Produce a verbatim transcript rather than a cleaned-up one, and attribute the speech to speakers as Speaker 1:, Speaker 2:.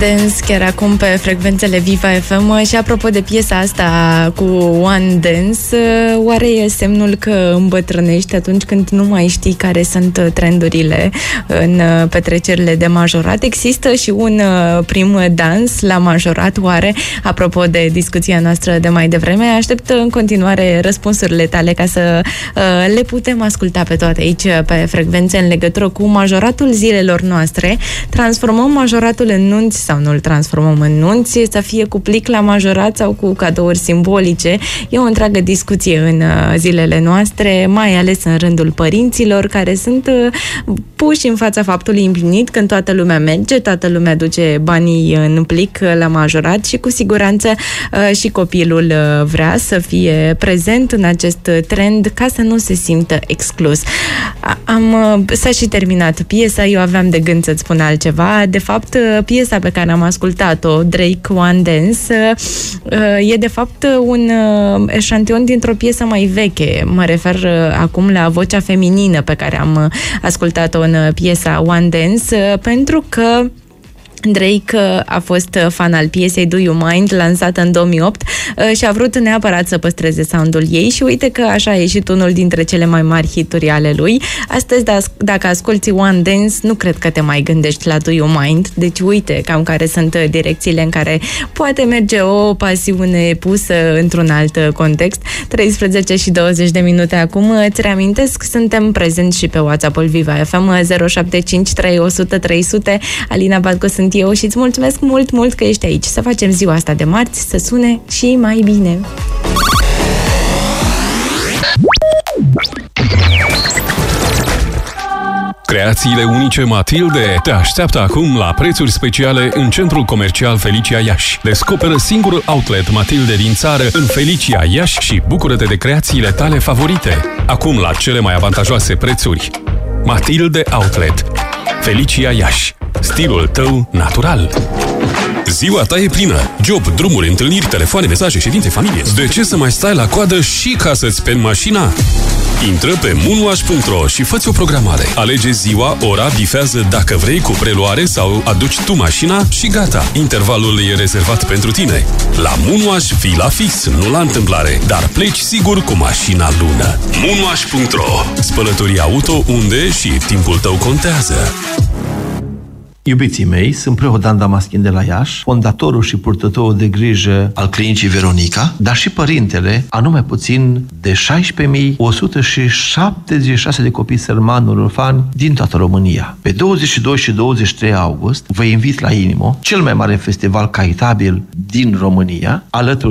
Speaker 1: Dance chiar acum pe frecvențele Viva F M. Și apropo de piesa asta cu One Dance, oare e semnul că îmbătrânești atunci când nu mai știi care sunt trendurile în petrecerile de majorat? Există și un prim dans la majorat, oare? Apropo de discuția noastră de mai devreme, aștept în continuare răspunsurile tale ca să le putem asculta pe toate aici pe frecvențe în legătură cu majoratul zilelor noastre. Transformăm majoratul în nunți sau nu îl transformăm în nunți, să fie cu plic la majorat sau cu cadouri simbolice. E o întreagă discuție în zilele noastre, mai ales în rândul părinților, care sunt puși în fața faptului împlinit când toată lumea merge, toată lumea duce banii în plic la majorat și cu siguranță și copilul vrea să fie prezent în acest trend ca să nu se simtă exclus. Am, s-a și terminat piesa, eu aveam de gând să-ți spun altceva. De fapt, piesa pe care am ascultat-o, Drake One Dance, e de fapt un eșantion dintr-o piesă mai veche. Mă refer acum la vocea feminină pe care am ascultat-o în piesa One Dance, pentru că Drake a fost fan al piesei Do You Mind, lansată în două mii opt, și a vrut neapărat să păstreze soundul ei și uite că așa a ieșit unul dintre cele mai mari hituri ale lui. Astăzi, dacă asculti One Dance, nu cred că te mai gândești la Do You Mind, deci uite cam care sunt direcțiile în care poate merge o pasiune pusă într-un alt context. treisprezece și douăzeci de minute acum. Îți reamintesc, suntem prezenți și pe WhatsApp-ul Viva F M zero șapte cinci trei zero zero trei zero zero. Alina Badco sunt eu și îți mulțumesc mult, mult că ești aici. Să facem ziua asta de marți să sune și mai bine.
Speaker 2: Creațiile unice Matilde te așteaptă acum la prețuri speciale în Centrul Comercial Felicia Iași. Descoperă singurul outlet Matilde din țară în Felicia Iași și bucură-te de creațiile tale favorite. Acum la cele mai avantajoase prețuri. Matilde Outlet. Felicia Iași. Stilul tău natural. Ziua ta e plină. Job, drumuri, întâlniri, telefoane, mesaje, ședințe, familie. De ce să mai stai la coadă și ca să-ți speli mașina? Intră pe moonwash punct ro și fă-ți o programare. Alege ziua, ora, bifează dacă vrei cu preluare sau aduci tu mașina și gata. Intervalul e rezervat pentru tine. La Moonwash fii la fix, nu la întâmplare, dar pleci sigur cu mașina lună. moonwash punct ro. Spălătorii auto unde și timpul tău contează.
Speaker 3: Iubiții mei, sunt preot Dan Damaschin de la Iași, fondatorul și purtătorul de grijă al Clinicii Veronica, dar și părintele a numai puțin de șaisprezece mii o sută șaptezeci și șase de copii sărmani orfani din toată România. Pe douăzeci și doi și douăzeci și trei august vă invit la Inimo, cel mai mare festival caritabil din România, alături